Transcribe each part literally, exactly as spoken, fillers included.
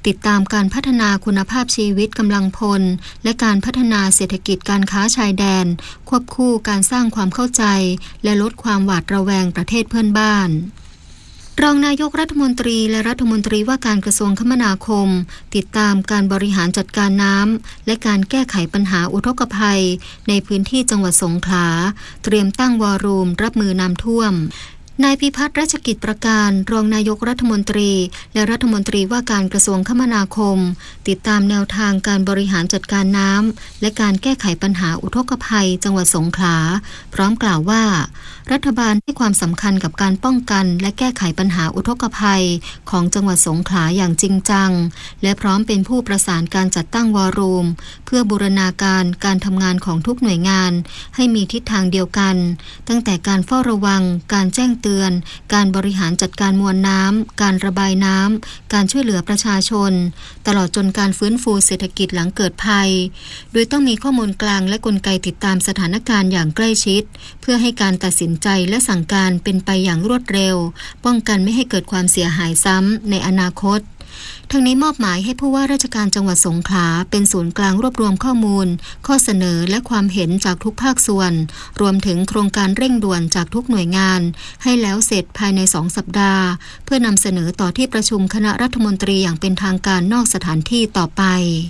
ติดตามการพัฒนาคุณภาพชีวิตกำลังพลและการพัฒนาเศรษฐกิจการค้าชายแดนควบคู่การสร้างความเข้าใจและลดความหวาดระแวงประเทศเพื่อนบ้านรองนายกรัฐมนตรีและรัฐมนตรีว่าการกระทรวงคมนาคมติดตามการบริหารจัดการน้ำและการแก้ไขปัญหาอุทกภัยในพื้นที่จังหวัดสงขลาเตรียมตั้งวอรูมรับมือน้ำท่วมนายพิพัฒน์รัชกิจประการรองนายกรัฐมนตรีและรัฐมนตรีว่าการกระทรวงคมนาคมติดตามแนวทางการบริหารจัดการน้ำและการแก้ไขปัญหาอุทกภัยจังหวัดสงขลาพร้อมกล่าวว่ารัฐบาลให้ความสำคัญกับการป้องกันและแก้ไขปัญหาอุทกภัยของจังหวัดสงขลาอย่างจริงจังและพร้อมเป็นผู้ประสานการจัดตั้งวอรูมเพื่อบูรณาการการทำงานของทุกหน่วยงานให้มีทิศทางเดียวกันตั้งแต่การเฝ้าระวังการแจ้งเตือนการบริหารจัดการมวลน้ำการระบายน้ำการช่วยเหลือประชาชนตลอดจนการฟื้นฟูเศรษฐกิจหลังเกิดภัยโดยต้องมีข้อมูลกลางและกลไกติดตามสถานการณ์อย่างใกล้ชิดเพื่อให้การตัดสินใจและสั่งการเป็นไปอย่างรวดเร็วป้องกันไม่ให้เกิดความเสียหายซ้ำในอนาคตทั้งนี้มอบหมายให้ผู้ว่าราชการจังหวัดสงขลาเป็นศูนย์กลางรวบรวมข้อมูลข้อเสนอและความเห็นจากทุกภาคส่วนรวมถึงโครงการเร่งด่วนจากทุกหน่วยงานให้แล้วเสร็จภายในสองสัปดาห์เพื่อนำเสนอต่อที่ประชุมคณะรัฐมนตรีอย่างเป็นทางการนอกสถานที่ต่อไป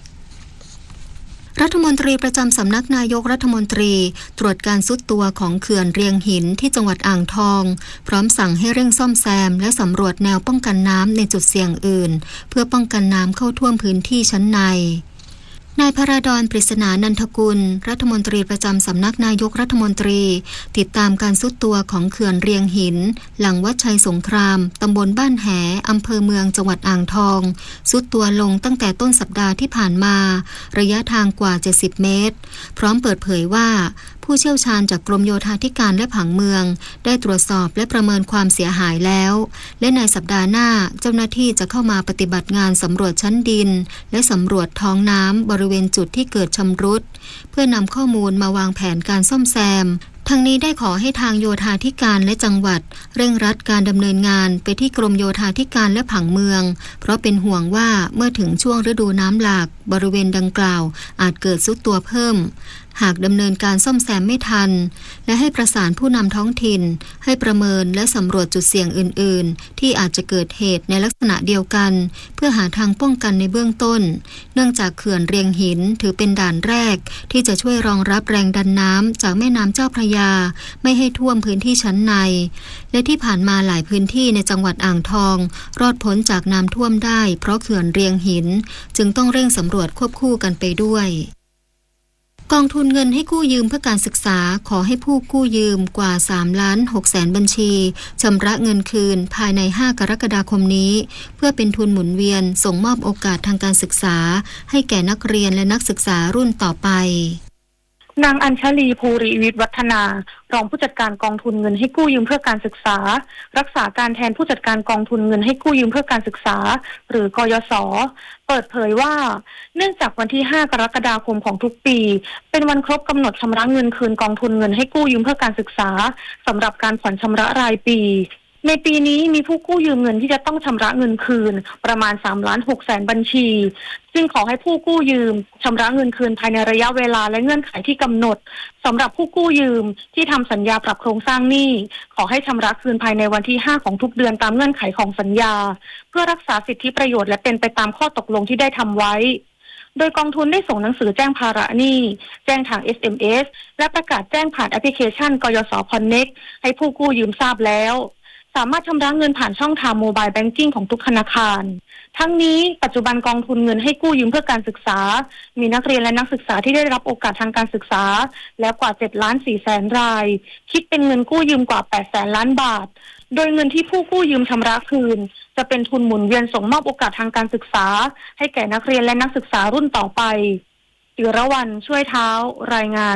รัฐมนตรีประจำสำนักนายกรัฐมนตรีตรวจการทรุดตัวของเขื่อนเรียงหินที่จังหวัดอ่างทองพร้อมสั่งให้เร่งซ่อมแซมและสำรวจแนวป้องกันน้ำในจุดเสี่ยงอื่นเพื่อป้องกันน้ำเข้าท่วมพื้นที่ชั้นในนายพระดอนปริศนานันทกุลรัฐมนตรีประจำสำนักนายกรัฐมนตรีติดตามการทรุดตัวของเขื่อนเรียงหินหลังวัดชัยสงครามตำบลบ้านแหอำเภอเมืองจังหวัดอ่างทองทรุดตัวลงตั้งแต่ต้นสัปดาห์ที่ผ่านมาระยะทางกว่าเจ็ดสิบเมตรพร้อมเปิดเผยว่าผู้เชี่ยวชาญจากกรมโยธาธิการและผังเมืองได้ตรวจสอบและประเมินความเสียหายแล้วและในสัปดาห์หน้าเจ้าหน้าที่จะเข้ามาปฏิบัติงานสำรวจชั้นดินและสำรวจท้องน้ำบริเวณจุดที่เกิดชำรุดเพื่อนำข้อมูลมาวางแผนการซ่อมแซมทั้งนี้ได้ขอให้ทางโยธาธิการและจังหวัดเร่งรัดการดำเนินงานไปที่กรมโยธาธิการและผังเมืองเพราะเป็นห่วงว่าเมื่อถึงช่วงฤดูน้ำหลากบริเวณดังกล่าวอาจเกิดทรุดตัวเพิ่มหากดำเนินการซ่อมแซมไม่ทันและให้ประสานผู้นำท้องถิ่นให้ประเมินและสำรวจจุดเสี่ยงอื่นๆที่อาจจะเกิดเหตุในลักษณะเดียวกันเพื่อหาทางป้องกันในเบื้องต้นเนื่องจากเขื่อนเรียงหินถือเป็นด่านแรกที่จะช่วยรองรับแรงดันน้ำจากแม่น้ำเจ้าพระยาไม่ให้ท่วมพื้นที่ชั้นในและที่ผ่านมาหลายพื้นที่ในจังหวัดอ่างทองรอดพ้นจากน้ำท่วมได้เพราะเขื่อนเรียงหินจึงต้องเร่งสำรวจควบคู่กันไปด้วยกองทุนเงินให้กู้ยืมเพื่อการศึกษาขอให้ผู้กู้ยืมกว่าสามล้านหกแสนบัญชีชำระเงินคืนภายในห้ากรกฎาคมนี้เพื่อเป็นทุนหมุนเวียนส่งมอบโอกาสทางการศึกษาให้แก่นักเรียนและนักศึกษารุ่นต่อไปนางอัญชลีภูริวิทย์วัฒนารองผู้จัดการกองทุนเงินให้กู้ยืมเพื่อการศึกษารักษาการแทนผู้จัดการกองทุนเงินให้กู้ยืมเพื่อการศึกษาหรือกยศ.เปิดเผยว่าเนื่องจากวันที่ห้ากรกฎาคมของทุกปีเป็นวันครบกำหนดชำระเงินคืนกองทุนเงินให้กู้ยืมเพื่อการศึกษาสำหรับการผ่อนชำระรายปีในปีนี้มีผู้กู้ยืมเงินที่จะต้องชำระเงินคืนประมาณสามล้านหกแสนบัญชีจึงขอให้ผู้กู้ยืมชำระเงินคืนภายในระยะเวลาและเงื่อนไขที่กำหนดสำหรับผู้กู้ยืมที่ทำสัญญาปรับโครงสร้างหนี้ขอให้ชำระคืนภายในวันที่ห้าของทุกเดือนตามเงื่อนไขของสัญญาเพื่อรักษาสิทธิประโยชน์และเป็นไปตามข้อตกลงที่ได้ทำไว้โดยกองทุนได้ส่งหนังสือแจ้งภาระหนี้แจ้งทาง เอส เอ็ม เอส และประกาศแจ้งผ่านแอปพลิเคชันกยศ Connect ให้ผู้กู้ยืมทราบแล้วสามารถชำระเงินผ่านช่องทางโมบายแบงกิ้งของทุกธนาคารทั้งนี้ปัจจุบันกองทุนเงินให้กู้ยืมเพื่อการศึกษามีนักเรียนและนักศึกษาที่ได้รับโอกาสทางการศึกษาแล้วกว่าเจ็ดล้านสี่แสนรายคิดเป็นเงินกู้ยืมกว่าแปดแสนล้านบาทโดยเงินที่ผู้กู้ยืมชำระคืนจะเป็นทุนหมุนเวียนส่งมอบโอกาสทางการศึกษาให้แก่นักเรียนและนักศึกษารุ่นต่อไปจิรวรรณช่วยเท้ารายงาน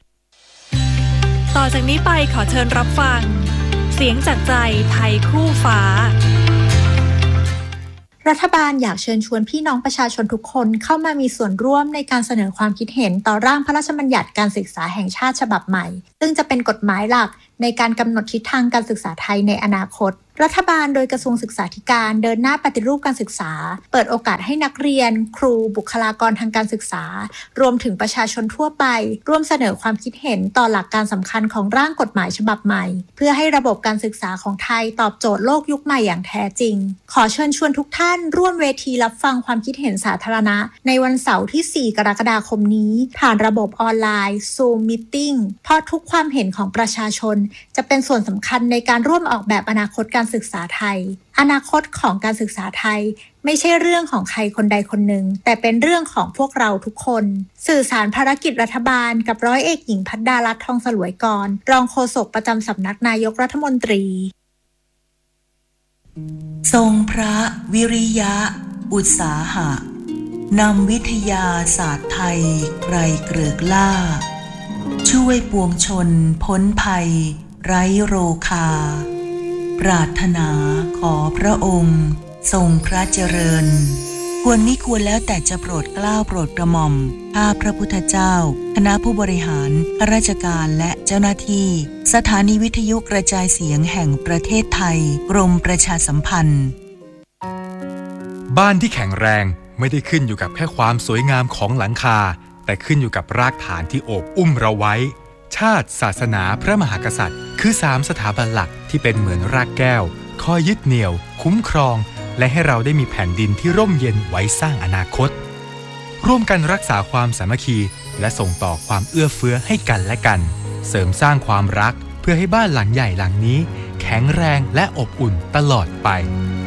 ต่อจากนี้ไปขอเชิญรับฟังเสียงจากใจไทยคู่ฟ้ารัฐบาลอยากเชิญชวนพี่น้องประชาชนทุกคนเข้ามามีส่วนร่วมในการเสนอความคิดเห็นต่อร่างพระราชบัญญัติการศึกษาแห่งชาติฉบับใหม่ซึ่งจะเป็นกฎหมายหลักในการกำหนดทิศทางการศึกษาไทยในอนาคตรัฐบาลโดยกระทรวงศึกษาธิการเดินหน้าปฏิรูปการศึกษาเปิดโอกาสให้นักเรียนครูบุคลากรทางการศึกษารวมถึงประชาชนทั่วไปร่วมเสนอความคิดเห็นต่อหลักการสำคัญของร่างกฎหมายฉบับใหม่เพื่อให้ระบบการศึกษาของไทยตอบโจทย์โลกยุคใหม่อย่างแท้จริงขอเชิญชวนทุกท่านร่วมเวทีรับฟังความคิดเห็นสาธารณะในวันเสาร์ที่สี่กรกฎาคมนี้ผ่านระบบออนไลน์ Zoom Meeting เพราะทุกความเห็นของประชาชนจะเป็นส่วนสำคัญในการร่วมออกแบบอนาคตการศึกษาไทยอนาคตของการศึกษาไทยไม่ใช่เรื่องของใครคนใดคนหนึ่งแต่เป็นเรื่องของพวกเราทุกคนสื่อสารภารกิจรัฐบาลกับร้อยเอกหญิงพัดดารัตน์ทองสลวยกรรองโฆษกประจำสำนักนายกรัฐมนตรีทรงพระวิริยะอุตสาหะนำวิทยาศาสตร์ไทยไกรเกลือกล้าช่วยปวงชนพ้นภัยไร้โรคาปรารถนาขอพระองค์ทรงพระเจริญควรมิควรแล้วแต่จะโปรดเกล้าโปรดกระหม่อมข้าพระพุทธเจ้าคณะผู้บริหารข้าราชการและเจ้าหน้าที่สถานีวิทยุกระจายเสียงแห่งประเทศไทยกรมประชาสัมพันธ์บ้านที่แข็งแรงไม่ได้ขึ้นอยู่กับแค่ความสวยงามของหลังคาแต่ขึ้นอยู่กับรากฐานที่โอบอุ้มเราไว้ชาติศาสนาพระมหากษัตริย์คือสามสถาบันหลักที่เป็นเหมือนรากแก้วคอยยึดเหนี่ยวคุ้มครองและให้เราได้มีแผ่นดินที่ร่มเย็นไว้สร้างอนาคตร่วมกันรักษาความสามัคคีและส่งต่อความเอื้อเฟื้อให้กันและกันเสริมสร้างความรักเพื่อให้บ้านหลังใหญ่หลังนี้แข็งแรงและอบอุ่นตลอดไป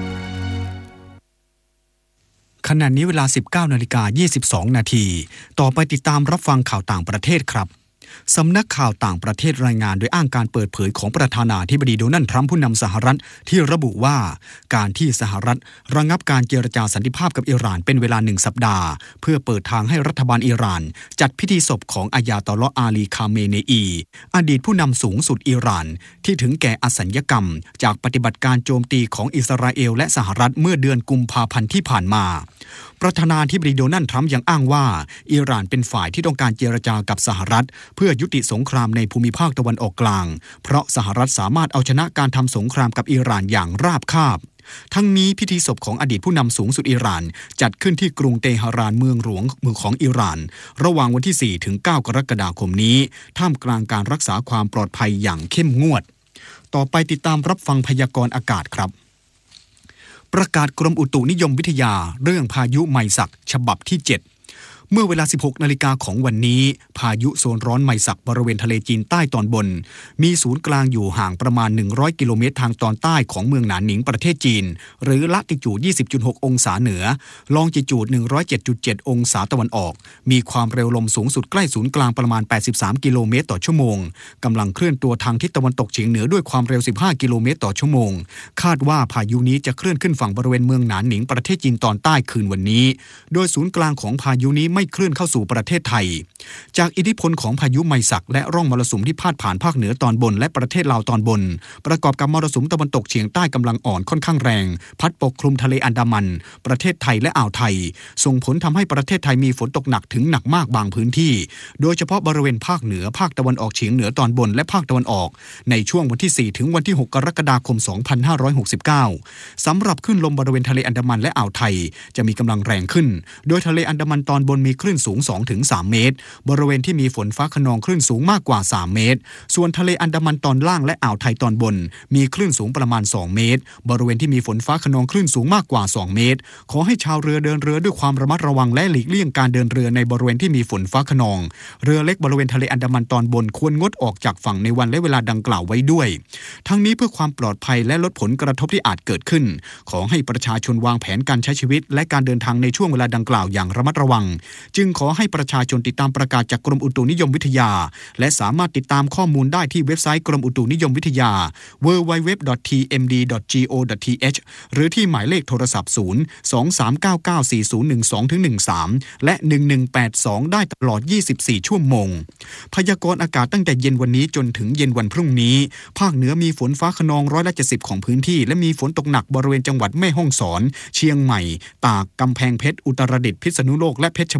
ขณะนี้เวลา สิบเก้านาฬิกายี่สิบสองนาทีต่อไปติดตามรับฟังข่าวต่างประเทศครับสำนักข่าวต่างประเทศรายงานโดยอ้างการเปิดเผยของประธานาธิบดีโดนัลด์ทรัมป์ผู้นำสหรัฐที่ระบุว่าการที่สหรัฐระงับการเจรจาสันติภาพกับอิหร่านเป็นเวลาหนึ่งสัปดาห์เพื่อเปิดทางให้รัฐบาลอิหร่านจัดพิธีศพของอายาตอลลอฮ์อาลีคาเมเนอีอดีตผู้นำสูงสุดอิหร่านที่ถึงแก่อสัญญกรรมจากปฏิบัติการโจมตีของอิสราเอลและสหรัฐเมื่อเดือนกุมภาพันธ์ที่ผ่านมาประธานาธิบดีโดนัลด์ทรัมป์ยังอ้างว่าอิหร่านเป็นฝ่ายที่ต้องการเจรจากับสหรัฐเพื่อยุติสงครามในภูมิภาคตะวันออกกลางเพราะสหรัฐสามารถเอาชนะการทำสงครามกับอิหร่านอย่างราบคาบทั้งนี้พิธีศพของอดีตผู้นำสูงสุดอิหร่านจัดขึ้นที่กรุงเตหะรานเมืองหลวงเมืองของอิหร่านระหว่างวันที่สี่ถึงเก้ากรกฎาคมนี้ท่ามกลางการรักษาความปลอดภัยอย่างเข้มงวดต่อไปติดตามรับฟังพยากรณ์อากาศครับประกาศกรมอุตุนิยมวิทยาเรื่องพายุไมซักฉบับที่เจ็ดเมื่อเวลา สิบหกนาฬิกาของวันนี้พายุโซนร้อนไมซักบริเวณทะเลจีนใต้ตอนบนมีศูนย์กลางอยู่ห่างประมาณหนึ่งร้อยกิโลเมตรทางตอนใต้ของเมืองหนานหนิงประเทศจีนหรือละติจูด ยี่สิบจุดหก องศาเหนือลองจิจูด หนึ่งร้อยเจ็ดจุดเจ็ด องศาตะวันออกมีความเร็วลมสูงสุดใกล้ศูนย์กลางประมาณแปดสิบสามกิโลเมตรต่อชั่วโมงกำลังเคลื่อนตัวทางทิศตะวันตกเฉียงเหนือด้วยความเร็วสิบห้ากิโลเมตรต่อชั่วโมงคาดว่าพายุนี้จะเคลื่อนขึ้นฝั่งบริเวณเมืองหนานหนิงประเทศจีนตอนใต้คืนวันนี้โดยศูนย์กลางของพายุนี้ไม่เคลื่อนเข้าสู่ประเทศไทยจากอิทธิพลของพายุไมซักและร่องมรสุมที่พาดผ่านภาคเหนือตอนบนและประเทศลาวตอนบนประกอบกับมรสุมตะวันตกเฉียงใต้กำลังอ่อนค่อนข้างแรงพัดปกคลุมทะเลอันดามันประเทศไทยและอ่าวไทยส่งผลทำให้ประเทศไทยมีฝนตกหนักถึงหนักมากบางพื้นที่โดยเฉพาะบริเวณภาคเหนือภาคตะวันออกเฉียงเหนือตอนบนและภาคตะวันออกในช่วงวันที่สี่ถึงวันที่หกกรกฎาคมสองพันห้าร้อยหกสิบเก้าสำหรับคลื่นลมบริเวณทะเลอันดามันและอ่าวไทยจะมีกำลังแรงขึ้นโดยทะเลอันดามันตอนบนมีคลื่นสูง สองถึงสาม เมตรบริเวณที่มีฝนฟ้าคะนองคลื่นสูงมากกว่าสามเมตรส่วนทะเลอันดามันตอนล่างและอ่าวไทยตอนบนมีคลื่นสูงประมาณสองเมตรบริเวณที่มีฝนฟ้าคะนองคลื่นสูงมากกว่าสองเมตรขอให้ชาวเรือเดินเรือด้วยความระมัดระวังและหลีกเลี่ยงการเดินเรือในบริเวณที่มีฝนฟ้าคะนองเรือเล็กบริเวณทะเลอันดามันตอนบนควรงดออกจากฝั่งในวันและเวลาดังกล่าวไว้ด้วยทั้งนี้เพื่อความปลอดภัยและลดผลกระทบที่อาจเกิดขึ้นขอให้ประชาชนวางแผนการใช้ชีวิตและการเดินทางในช่วงเวลาดังกล่าวอย่างระมัดระวังจึงขอให้ประชาชนติดตามประกาศจากกรมอุตุนิยมวิทยาและสามารถติดตามข้อมูลได้ที่เว็บไซต์กรมอุตุนิยมวิทยา ดับเบิลยู ดับเบิลยู ดับเบิลยู ดอท ที เอ็ม ดี ดอท จี โอ ดอท ที เอช หรือที่หมายเลขโทรศัพท์ศูนย์ สอง สาม เก้า เก้า สี่ ศูนย์ หนึ่ง สอง หนึ่ง สาม และหนึ่ง หนึ่ง แปด สองได้ตลอดยี่สิบสี่ชั่วโมงพยากรณ์อากาศตั้งแต่เย็นวันนี้จนถึงเย็นวันพรุ่งนี้ภาคเหนือมีฝนฟ้าคะนองร้อยละเจ็ดสิบของพื้นที่และมีฝนตกหนักบริเวณจังหวัดแม่ฮ่องสอนเชียงใหม่ตากกำแพงเพชรอุตรดิตถ์พิษณุโลกและเพชรบู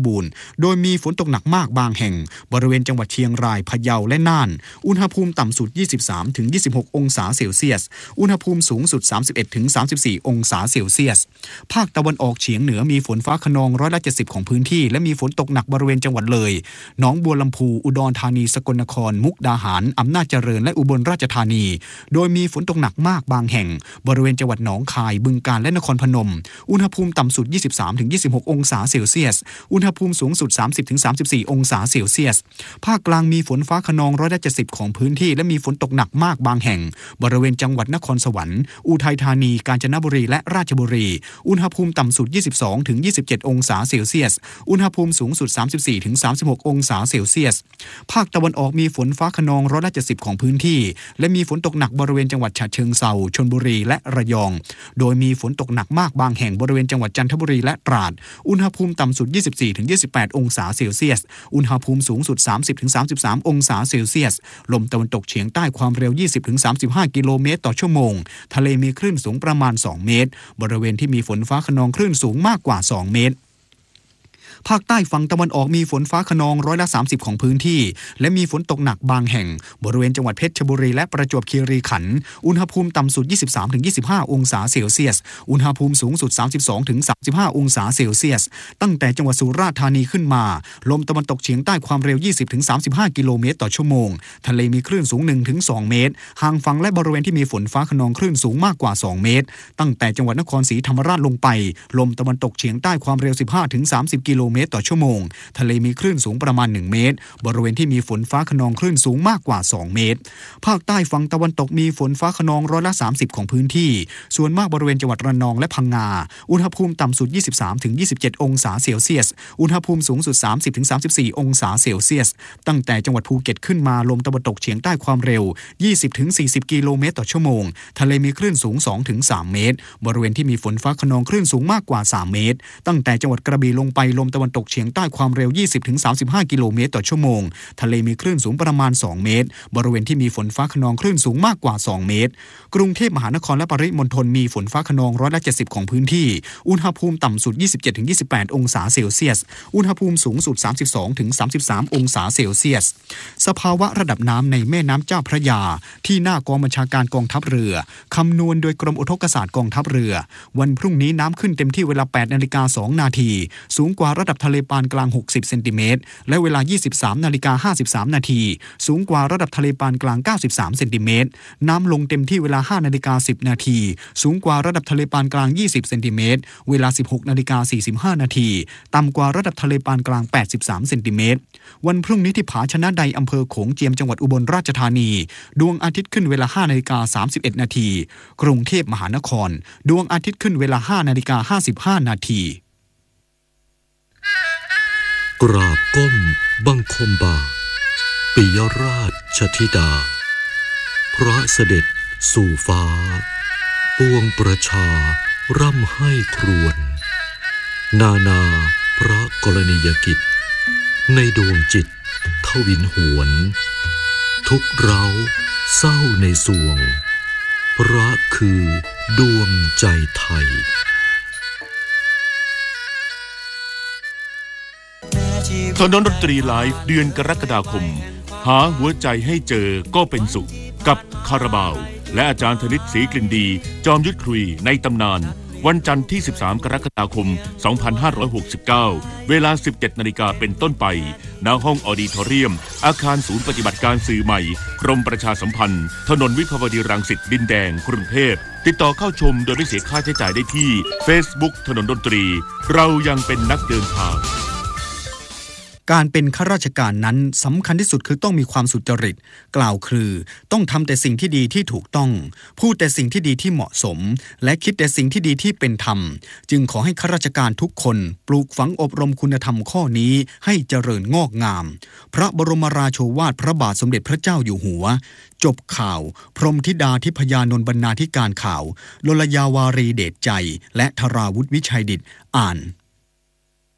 บูรณ์โดยมีฝนตกหนักมากบางแห่งบริเวณจังหวัดเชียงรายพะเยาและน่านอุณหภูมิต่ำสุด ยี่สิบสามถึงยี่สิบหก องศาเซลเซียสอุณหภูมิสูงสุด สามสิบเอ็ดถึงสามสิบสี่ องศาเซลเซียสภาคตะวันออกเฉียงเหนือมีฝนฟ้าคะนองร้อยละเจ็ดสิบของพื้นที่และมีฝนตกหนักบริเวณจังหวัดเลยหนองบัวลำพูอุดรธานีสกลนครมุกดาหารอำนาจเจริญและอุบลราชธานีโดยมีฝนตกหนักมากบางแห่งบริเวณจังหวัดหนองคายบึงกาฬและนครพนมอุณหภูมิต่ำสุด ยี่สิบสามถึงยี่สิบหก องศาเซลเซียสอุณหภูมิสูงสุด สามสิบถึงสามสิบสี่ องศาเซลเซียสภาคกลางมีฝนฟ้าคะนองร้อยละเจ็ดสิบของพื้นที่และมีฝนตกหนักมากบางแห่งบริเวณจังหวัดนครสวรรค์อุทัยธานีกาญจนบุรีและราชบุรีอุณหภูมิต่ำสุด ยี่สิบสองถึงยี่สิบเจ็ด องศาเซลเซียสอุณหภูมิสูงสุด สามสิบสี่ถึงสามสิบหก องศาเซลเซียสภาคตะวันออกมีฝนฟ้าคะนองร้อยละเจ็ดสิบของพื้นที่และมีฝนตกหนักบริเวณจังหวัดฉะเชิงเทราชลบุรีและระยองโดยมีฝนตกหนักมากบางแห่งบริเวณจังหวัดจันทบุรีและตราดอุณหภูมิต่ำสุด ยี่สิบสี่ถึงยี่สิบแปด องศาเซลเซียสอุณหภูมิสูงสุด สามสิบถึงสามสิบสาม องศาเซลเซียสลมตะวันตกเฉียงใต้ความเร็ว ยี่สิบถึงสามสิบห้า กิโลเมตรต่อชั่วโมงทะเลมีคลื่นสูงประมาณสองเมตรบริเวณที่มีฝนฟ้าคะนองคลื่นสูงมากกว่าสองเมตรภาคใต้ฝั่งตะวันออกมีฝนฟ้าคะนองร้อยละสามสิบของพื้นที่และมีฝนตกหนักบางแห่งบริเวณจังหวัดเพชรบุรีและประจวบคีรีขันธ์อุณหภูมิต่ำสุด ยี่สิบสามถึงยี่สิบห้า องศาเซลเซียสอุณหภูมิสูงสุด สามสิบสองถึงสามสิบห้า องศาเซลเซียสตั้งแต่จังหวัดสุราษฎร์ธานีขึ้นมาลมตะวันตกเฉียงใต้ความเร็ว ยี่สิบถึงสามสิบห้า กิโลเมตรต่อชั่วโมงทะเลมีคลื่นสูง หนึ่งถึงสอง เมตรห่างฝั่งและบริเวณที่มีฝนฟ้าคะนองคลื่นสูงมากกว่าสองเมตรตั้งแต่จังหวัดนครศรีธรรมราชลงไปลมตะวันตกเฉียงใต้ความเร็ว สิบห้าถึงสามสิบ กิโลเมตรต่อชั่วโมงทะเลมีคลื่นสูงประมาณหนึ่งเมตรบริเวณที่มีฝนฟ้าคะนองคลื่นสูงมากกว่าสองเมตรภาคใต้ฝั่งตะวันตกมีฝนฟ้าคะนองร้อยละสามสิบของพื้นที่ส่วนมากบริเวณจังหวัดระนองและพังงาอุณหภูมิต่ำสุด ยี่สิบสามถึงยี่สิบเจ็ด องศาเซลเซียสอุณหภูมิสูงสุด สามสิบถึงสามสิบสี่ องศาเซลเซียสตั้งแต่จังหวัดภูเก็ตขึ้นมาลมตะวันตกเฉียงใต้ความเร็ว ยี่สิบถึงสี่สิบ กิโลเมตรต่อชั่วโมงทะเลมีคลื่นสูง สองถึงสาม เมตรบริเวณที่มีฝนฟ้าคะนองคลื่นสูงมากกว่าสามเมตรตั้งแต่จังหวัดกระบี่ลงไปลมตะวันตกเฉียงใต้ความเร็ว ยี่สิบถึงสามสิบห้า กิโลเมตรต่อชั่วโมงทะเลมีคลื่นสูงประมาณสองเมตรบริเวณที่มีฝนฟ้าคะนองคลื่นสูงมากกว่าสองเมตรกรุงเทพมหานครและปริมณฑลมีฝนฟ้าคะนองร้อยละเจ็ดสิบของพื้นที่อุณหภูมิต่ำสุด ยี่สิบเจ็ดถึงยี่สิบแปด องศาเซลเซียสอุณหภูมิสูงสุด สามสิบสองถึงสามสิบสาม องศาเซลเซียสสภาวะระดับน้ำในแม่น้ำเจ้าพระยาที่หน้ากองบัญชาการกองทัพเรือคำนวณโดยกรมอุทกศาสตร์กองทัพเรือวันพรุ่งนี้น้ำขึ้นเต็มที่เวลา แปดนาฬิกาสองนาทีสูงกว่าระดับทะเลปานกลางหกสิบเซนติเมตรและเวลา ยี่สิบสามนาฬิกาห้าสิบสามนาทีสูงกว่าระดับทะเลปานกลางเก้าสิบสามเซนติเมตรน้ำลงเต็มที่เวลา ห้านาฬิกาสิบนาทีสูงกว่าระดับทะเลปานกลางยี่สิบเซนติเมตรเวลา สิบหกนาฬิกาสี่สิบห้านาทีต่ำกว่าระดับทะเลปานกลางแปดสิบสามเซนติเมตรวันพรุ่งนี้ที่ผาชนะใดอำเภอโขงเจียมจังหวัดอุบลราชธานีดวงอาทิตย์ขึ้นเวลา ห้านาฬิกาสามสิบเอ็ดนาทีกรุงเทพมหานครดวงอาทิตย์ขึ้นเวลา ห้านาฬิกาห้าสิบห้านาทีกราบก้มบังคมบาทปิยราชธิดาพระเสด็จสู่ฟ้าปวงประชาร่ำให้ครวญนานาพระกรณียกิจในดวงจิตทวินหวนทุกเร้าเศร้าในสวงพระคือดวงใจไทยถนนดนตรีไลฟ์เดือนกรกฎาคมหาหัวใจให้เจอก็เป็นสุขกับคาราบาวและอาจารย์ธนิตศรีกลิ่นดีจอมยุทธคุยในตำนานวันจันทร์ที่สิบสามกรกฎาคมสองพันห้าร้อยหกสิบเก้าเวลา สิบเจ็ดนาฬิกาเป็นต้นไปณห้องออดิทอเรียมอาคารศูนย์ปฏิบัติการสื่อใหม่กรมประชาสัมพันธ์ถนนวิภาวดีรังสิตดินแดงกรุงเทพติดต่อเข้าชมโดยไม่เสียค่าใช้จ่ายได้ที่ Facebook ถนนดนตรีเรายังเป็นนักเดินทางการเป็นข้าราชการนั้นสำคัญที่สุดคือต้องมีความสุจริตกล่าวคือต้องทำแต่สิ่งที่ดีที่ถูกต้องพูดแต่สิ่งที่ดีที่เหมาะสมและคิดแต่สิ่งที่ดีที่เป็นธรรมจึงขอให้ข้าราชการทุกคนปลูกฝังอบรมคุณธรรมข้อนี้ให้เจริญงอกงามพระบรมราโชวาทพระบาทสมเด็จพระเจ้าอยู่หัวจบข่าวพรหมธิดาทิพยานนท์บรรณาธิการข่าวลลยาวารีเดชใจและธราวุฒิวิชัยดิษฐ์อ่าน